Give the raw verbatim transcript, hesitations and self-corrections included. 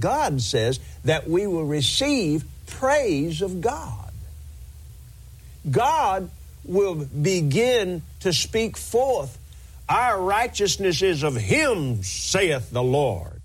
God says that we will receive praise of God. God will begin to speak forth, our righteousness is of Him, saith the Lord.